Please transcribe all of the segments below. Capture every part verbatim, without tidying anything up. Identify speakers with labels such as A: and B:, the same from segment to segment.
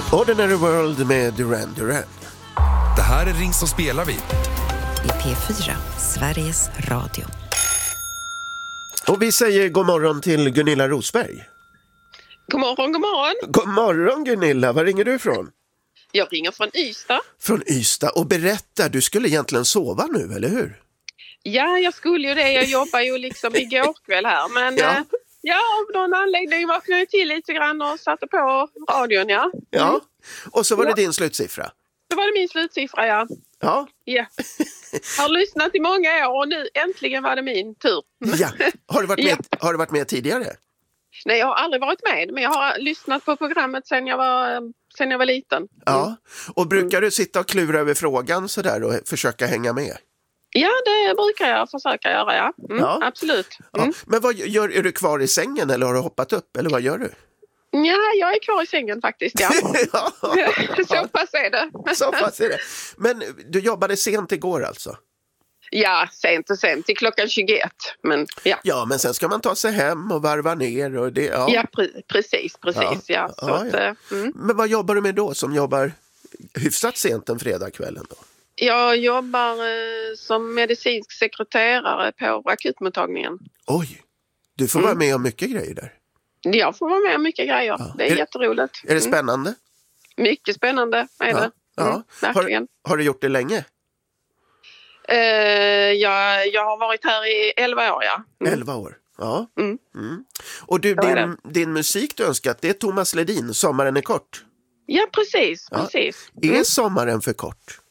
A: Ordinary World med Duran Duran.
B: Det här är Ring så spelar vi.
C: I P fyra, Sveriges Radio.
A: Och vi säger god morgon till Gunilla Rosberg.
D: God morgon, god morgon.
A: God morgon Gunilla, var ringer du ifrån?
D: Jag ringer från Ystad.
A: Från Ystad, och berätta, du skulle egentligen sova nu, eller hur?
D: Ja, jag skulle ju det. Jag jobbar ju liksom igår kväll här. Men
A: Ja.
D: ja, ja av någon anledning vaknade jag till lite grann och satte på radion, ja.
A: Ja, och så var det
D: Ja.
A: din slutsiffra.
D: Det var det min slutsiffra, ja.
A: Ja,
D: Ja. Jag har lyssnat i många år och nu äntligen var det min tur.
A: ja. Har du varit med,
D: Ja.
A: har du varit med tidigare?
D: Nej, jag har aldrig varit med, men jag har lyssnat på programmet sedan jag var, sedan jag var liten.
A: Ja, och brukar du sitta och klura över frågan sådär och försöka hänga med?
D: Ja, det brukar jag försöka göra, ja. Mm,
A: Ja.
D: Absolut. Mm.
A: Ja. Men vad gör, är du kvar i sängen eller har du hoppat upp, eller vad gör du?
D: Ja, jag är kvar i sängen faktiskt, ja.
A: Ja,
D: Så pass är det.
A: så pass är det. Men du jobbade sent igår alltså?
D: Ja, sent och sent till klockan tjugoett. Men ja,
A: Ja, men sen ska man ta sig hem och varva ner och det, ja.
D: ja pre- precis, precis.
A: Ja.
D: Ja. Så
A: Ja,
D: att,
A: ja.
D: eh, mm.
A: Men vad jobbar du med då som jobbar hyfsat sent en fredagskvällen då?
D: Jag jobbar eh, som medicinsk sekreterare på akutmottagningen.
A: Oj, du får vara med om mycket grejer där.
D: Jag får vara med om mycket grejer.
A: Ja.
D: Det är,
A: Är det-
D: jätteroligt.
A: Är det spännande?
D: Mm. Mycket spännande är
A: Ja.
D: det.
A: Ja.
D: Mm, verkligen.
A: Har, har du gjort det länge?
D: Eh, jag, jag har varit här i elva år, ja. Mm.
A: Elva år. Ja.
D: Mm.
A: Mm. Och du,
D: Så är
A: din, din musik du önskat, det är Thomas Ledin, Sommaren är kort.
D: Ja, precis.
A: Ja.
D: precis.
A: Är
D: Mm.
A: sommaren för kort?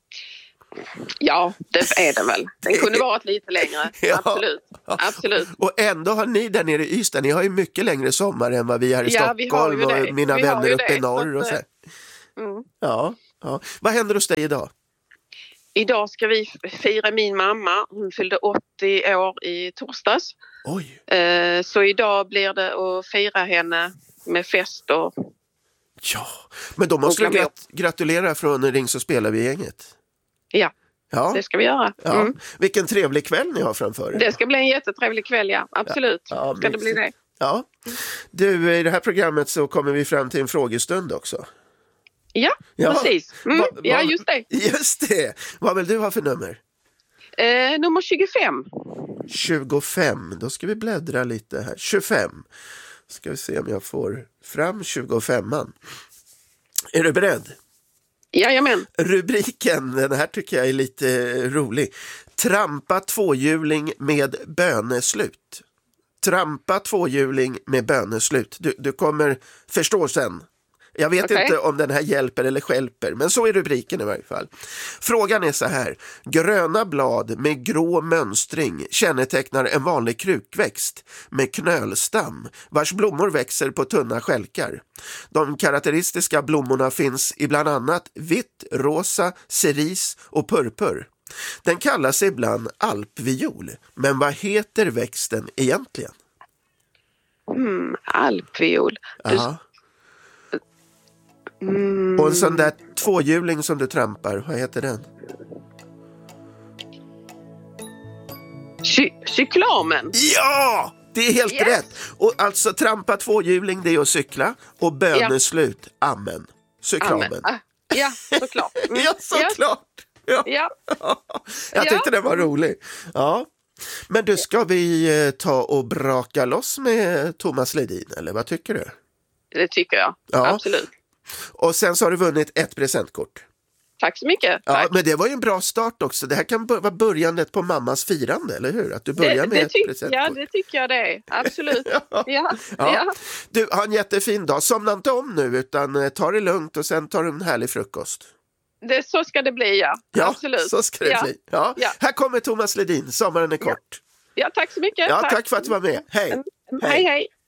D: Ja, det är det väl. Den kunde varit lite längre.
A: Ja.
D: Absolut. Absolut.
A: Och ändå har ni där nere i Ystad, ni har ju mycket längre sommar än vad vi här i
D: Ja, vi har
A: Stockholm
D: ju det.
A: och mina
D: Vi har
A: vänner
D: ju
A: uppe
D: det,
A: i norr
D: så
A: och
D: att,
A: så.
D: Mm.
A: Ja, ja. Vad händer hos dig idag?
D: Idag ska vi fira min mamma. Hon fyllde åttio år i torsdags.
A: Oj,
D: Eh, Så idag blir det att fira henne med fest och...
A: ja. Men då måste du
D: Och klavier.
A: grat- gratulera från Ring så spelar vi gänget.
D: Ja,
A: Ja,
D: det ska vi göra.
A: ja.
D: Mm.
A: Vilken trevlig kväll ni har framför er.
D: Det ska bli en jättetrevlig kväll, ja. Absolut.
A: Ja,
D: Ska det bli det?
A: Ja. Du, i det här programmet så kommer vi fram till en frågestund också.
D: Ja,
A: Ja.
D: precis. Mm.
A: Va-
D: Ja,
A: va-
D: just det.
A: Just det. Vad vill du ha för nummer?
D: Eh, nummer tjugofem.
A: tjugofem. Då ska vi bläddra lite här. tjugofem. Ska vi se om jag får fram tjugofemman. Är du beredd?
D: Jajamän.
A: Rubriken, den här tycker jag är lite rolig. Trampa tvåhjuling med böneslut. Trampa tvåhjuling med böneslut. Du, du kommer förstå sen. Jag vet
D: Okej.
A: inte om den här hjälper eller stjälper, men så är rubriken i varje fall. Frågan är så här. Gröna blad med grå mönstring kännetecknar en vanlig krukväxt med knölstam vars blommor växer på tunna skälkar. De karaktäristiska blommorna finns i bland annat vitt, rosa, cerise och purpur. Den kallas ibland alpviol, men vad heter växten egentligen?
D: Mm, alpviol. Du,
A: Aha.
D: mm,
A: Och en sån där tvåhjuling som du trampar, vad heter den?
D: cy- cyklamen.
A: Ja! Det är helt
D: Yes.
A: rätt. Och alltså trampa tvåhjuling, det är att cykla. Och böneslut, amen. Cyklamen.
D: Amen. Ah, ja, såklart. Mm.
A: Ja, såklart. Ja.
D: Ja.
A: Jag tyckte
D: Ja.
A: den var rolig. Ja. Men du, ska vi eh, ta och braka loss med Thomas Ledin, eller vad tycker du?
D: Det tycker jag.
A: Ja.
D: Absolut.
A: Och sen så har du vunnit ett presentkort.
D: Tack så mycket.
A: Ja,
D: Tack.
A: men det var ju en bra start också. Det här kan vara börjandet på mammas firande, eller hur? Att du börjar
D: det,
A: med
D: det
A: ett
D: tyck-
A: presentkort.
D: Ja, det tycker jag det är. Absolut.
A: Ja.
D: Ja.
A: Ja.
D: Ja.
A: Du, ha en jättefin dag. Somna inte om nu, utan eh, ta det lugnt och sen tar du en härlig frukost.
D: Det, så ska det bli, ja.
A: Ja,
D: Absolut.
A: så ska det
D: ja.
A: bli. Ja.
D: Ja.
A: Här kommer Thomas Ledin. Sommaren är kort.
D: Ja, tack så mycket.
A: Ja, tack för att du var med. Hej.
D: Mm, Hej, hej.